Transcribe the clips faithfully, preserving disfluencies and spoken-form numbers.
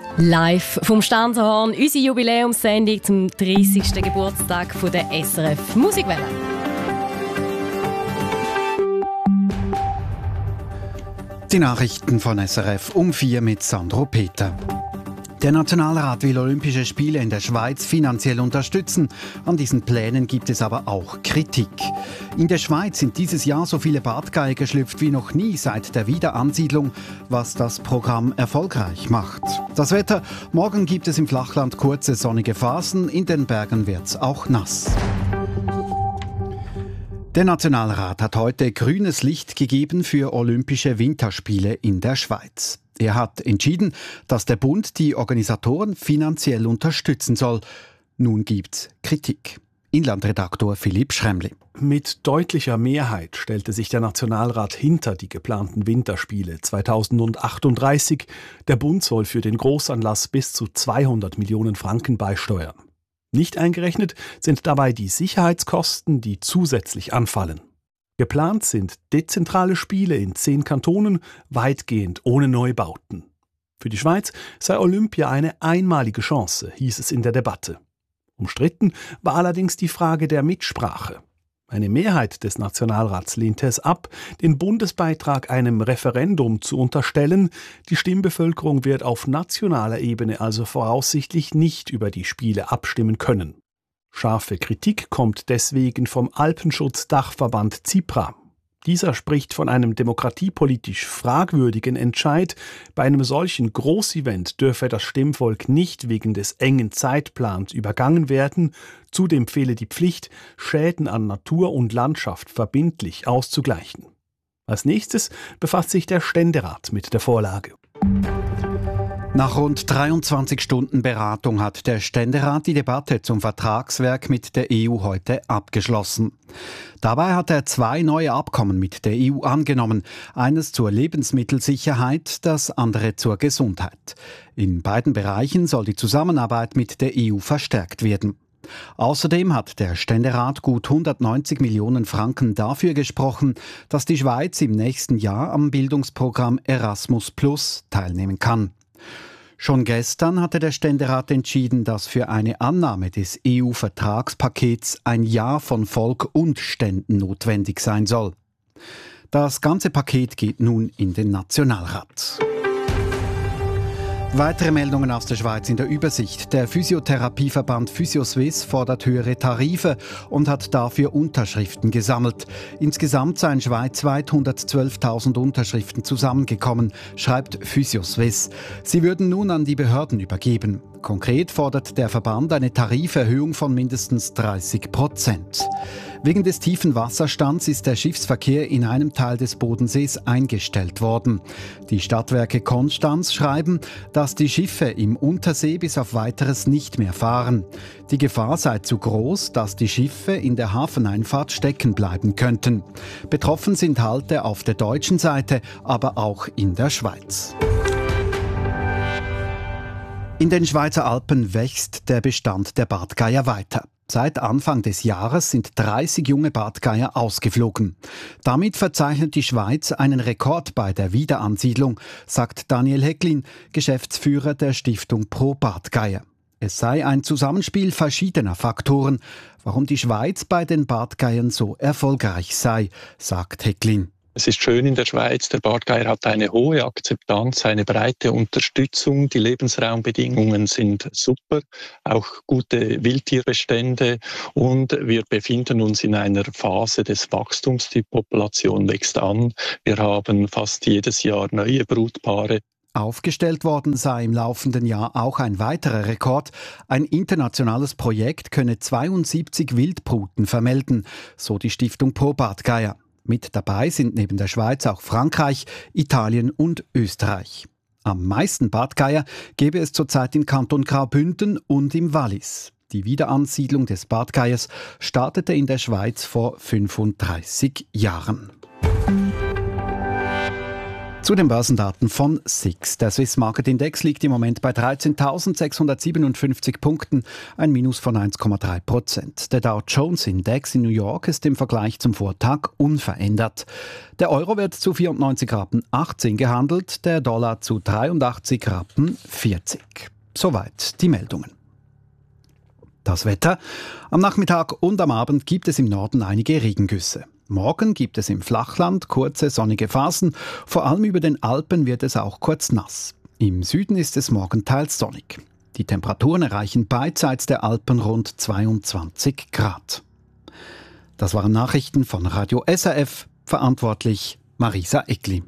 Live vom Standhorn, unsere Jubiläumssendung zum dreißigsten Geburtstag von der S R F Musikwelle. Die Nachrichten von S R F um vier mit Sandro Peter. Der Nationalrat will Olympische Spiele in der Schweiz finanziell unterstützen. An diesen Plänen gibt es aber auch Kritik. In der Schweiz sind dieses Jahr so viele Bartgeier geschlüpft wie noch nie seit der Wiederansiedlung, was das Programm erfolgreich macht. Das Wetter: Morgen gibt es im Flachland kurze sonnige Phasen, in den Bergen wird's auch nass. Der Nationalrat hat heute grünes Licht gegeben für Olympische Winterspiele in der Schweiz. Er hat entschieden, dass der Bund die Organisatoren finanziell unterstützen soll. Nun gibt's Kritik. Inlandredaktor Philipp Schremli. Mit deutlicher Mehrheit stellte sich der Nationalrat hinter die geplanten Winterspiele zweitausendachtunddreißig. Der Bund soll für den Großanlass bis zu zweihundert Millionen Franken beisteuern. Nicht eingerechnet sind dabei die Sicherheitskosten, die zusätzlich anfallen. Geplant sind dezentrale Spiele in zehn Kantonen, weitgehend ohne Neubauten. Für die Schweiz sei Olympia eine einmalige Chance, hieß es in der Debatte. Umstritten war allerdings die Frage der Mitsprache. Eine Mehrheit des Nationalrats lehnte es ab, den Bundesbeitrag einem Referendum zu unterstellen. Die Stimmbevölkerung wird auf nationaler Ebene also voraussichtlich nicht über die Spiele abstimmen können. Scharfe Kritik kommt deswegen vom Alpenschutz-Dachverband CIPRA. Dieser spricht von einem demokratiepolitisch fragwürdigen Entscheid. Bei einem solchen Großevent dürfe das Stimmvolk nicht wegen des engen Zeitplans übergangen werden. Zudem fehle die Pflicht, Schäden an Natur und Landschaft verbindlich auszugleichen. Als nächstes befasst sich der Ständerat mit der Vorlage. Nach rund dreiundzwanzig Stunden Beratung hat der Ständerat die Debatte zum Vertragswerk mit der E U heute abgeschlossen. Dabei hat er zwei neue Abkommen mit der E U angenommen, eines zur Lebensmittelsicherheit, das andere zur Gesundheit. In beiden Bereichen soll die Zusammenarbeit mit der E U verstärkt werden. Außerdem hat der Ständerat gut hundertneunzig Millionen Franken dafür gesprochen, dass die Schweiz im nächsten Jahr am Bildungsprogramm Erasmus Plus teilnehmen kann. Schon gestern hatte der Ständerat entschieden, dass für eine Annahme des E U-Vertragspakets ein Ja von Volk und Ständen notwendig sein soll. Das ganze Paket geht nun in den Nationalrat. Weitere Meldungen aus der Schweiz in der Übersicht. Der Physiotherapieverband Physioswiss fordert höhere Tarife und hat dafür Unterschriften gesammelt. Insgesamt seien schweizweit hundertzwölftausend Unterschriften zusammengekommen, schreibt Physioswiss. Sie würden nun an die Behörden übergeben. Konkret fordert der Verband eine Tariferhöhung von mindestens dreißig Prozent. Wegen des tiefen Wasserstands ist der Schiffsverkehr in einem Teil des Bodensees eingestellt worden. Die Stadtwerke Konstanz schreiben, dass die Schiffe im Untersee bis auf Weiteres nicht mehr fahren. Die Gefahr sei zu groß, dass die Schiffe in der Hafeneinfahrt stecken bleiben könnten. Betroffen sind Halte auf der deutschen Seite, aber auch in der Schweiz. In den Schweizer Alpen wächst der Bestand der Bartgeier weiter. Seit Anfang des Jahres sind dreißig junge Bartgeier ausgeflogen. Damit verzeichnet die Schweiz einen Rekord bei der Wiederansiedlung, sagt Daniel Hecklin, Geschäftsführer der Stiftung Pro Bartgeier. Es sei ein Zusammenspiel verschiedener Faktoren, warum die Schweiz bei den Bartgeiern so erfolgreich sei, sagt Hecklin. Es ist schön in der Schweiz, der Bartgeier hat eine hohe Akzeptanz, eine breite Unterstützung, die Lebensraumbedingungen sind super, auch gute Wildtierbestände und wir befinden uns in einer Phase des Wachstums, die Population wächst an, wir haben fast jedes Jahr neue Brutpaare. Aufgestellt worden sei im laufenden Jahr auch ein weiterer Rekord. Ein internationales Projekt könne zweiundsiebzig Wildbruten vermelden, so die Stiftung Pro Bartgeier. Mit dabei sind neben der Schweiz auch Frankreich, Italien und Österreich. Am meisten Bartgeier gäbe es zurzeit im Kanton Graubünden und im Wallis. Die Wiederansiedlung des Bartgeiers startete in der Schweiz vor fünfunddreißig Jahren. Zu den Börsendaten von S I X. Der Swiss Market Index liegt im Moment bei dreizehntausendsechshundertsiebenundfünfzig Punkten, ein Minus von eins Komma drei Prozent. Der Dow Jones Index in New York ist im Vergleich zum Vortag unverändert. Der Euro wird zu vierundneunzig Rappen achtzehn gehandelt, der Dollar zu dreiundachtzig Rappen vierzig. Soweit die Meldungen. Das Wetter. Am Nachmittag und am Abend gibt es im Norden einige Regengüsse. Morgen gibt es im Flachland kurze sonnige Phasen. Vor allem über den Alpen wird es auch kurz nass. Im Süden ist es morgen teils sonnig. Die Temperaturen erreichen beidseits der Alpen rund zweiundzwanzig Grad. Das waren Nachrichten von Radio S R F. Verantwortlich Marisa Eckli.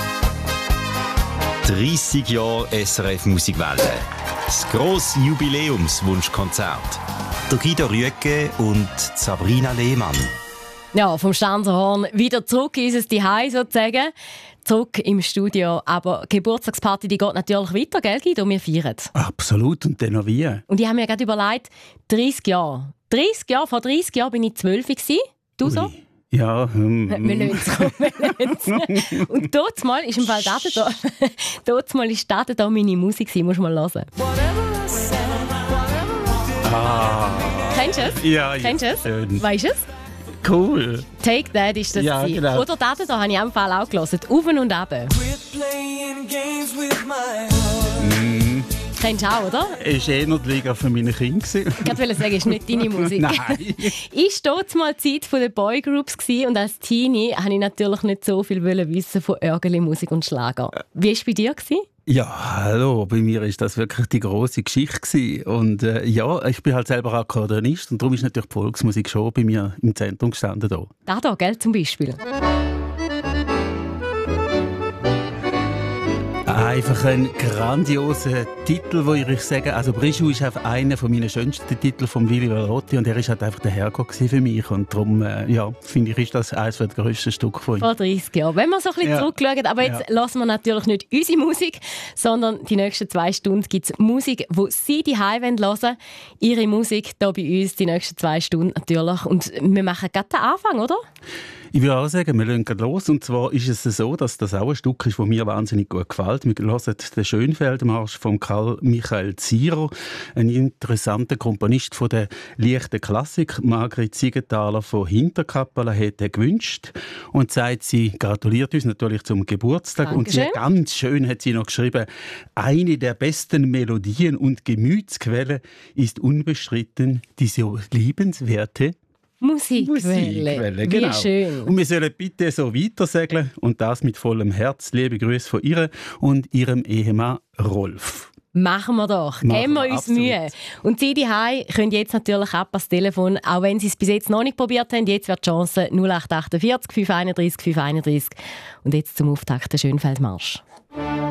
dreissig Jahre S R F Musikwelle. Das grosse Jubiläumswunschkonzert. Der Guido Rüegge und Sabrina Lehmann. Ja, vom Stanserhorn wieder zurück in unser Zuhause sozusagen. Zurück im Studio. Aber die Geburtstagsparty die geht natürlich weiter, gell Guido? Wir feiern. Absolut, und dann noch wie. Und ich habe mir gerade überlegt, dreissig Jahre. dreissig Jahre, vor dreissig Jahren bin ich zwölf gewesen. Du so? Ui. Ja, hm. Wir lassen es kommen, wir lassen es. Und dort mal ist im Fall da, dort mal ist da, da meine Musik gewesen, musst du mal hören. Ah. Kennst du es? Ja, Kennst du es? schön. Weißt du es? Cool. Take That ist das. Ja, genau. Oder da, da habe ich im Fall auch gehört. Auf und ab. Mm. Kennst du auch, oder? Es war eher die Liga für meine Kinder. Ich wollte sagen, es ist nicht deine Musik. Nein. Ich war dort mal Zeit der Boygroups und als Teenie wollte ich natürlich nicht so viel wissen von Örgeli-Musik und Schlager. Wie war es bei dir? Ja, hallo, bei mir war das wirklich die grosse Geschichte gewesen. Und äh, ja, ich bin halt selber Akkordeonist und darum ist natürlich die Volksmusik schon bei mir im Zentrum gestanden. Da, da, da gell, zum Beispiel. Einfach ein grandioser Titel, wo ich sage, also Brischu ist einfach einer meiner schönsten Titel von Willy Varotti und er ist halt einfach der Herrgott für mich und darum, äh, ja, finde ich, ist das eines der grössten Stücke von ihm. Vor dreissig Jahren. Wenn wir so ein bisschen ja. zurückschauen, aber jetzt ja. lassen wir natürlich nicht unsere Musik, sondern die nächsten zwei Stunden gibt es Musik, die Sie die hören wollen. Ihre Musik hier bei uns, die nächsten zwei Stunden natürlich. Und wir machen gerade den Anfang, oder? Ich würde auch sagen, wir legen los. Und zwar ist es so, dass das auch ein Stück ist, das mir wahnsinnig gut gefällt. Wir hören den Schönfeldmarsch von Karl Michael Zierer, ein interessanter Komponist von der leichten Klassik. Margrit Siegenthaler von Hinterkappelen hat er gewünscht und sagt, sie gratuliert uns natürlich zum Geburtstag. Dankeschön. Und sie ganz schön hat sie noch geschrieben, eine der besten Melodien und Gemütsquelle ist unbestritten diese liebenswerte Musikquelle. Musikquelle, genau. Wie schön. Und wir sollen bitte so weitersegeln und das mit vollem Herz. Liebe Grüße von ihr und ihrem Ehemann Rolf. Machen wir doch. Machen Geben wir wir, uns absolut. Mühe. Und Sie die Hause können jetzt natürlich ab das Telefon, auch wenn Sie es bis jetzt noch nicht probiert haben. Jetzt wird die Chance null acht acht vier fünf eins eins fünf eins eins. Und jetzt zum Auftakt der Schönfeldmarsch.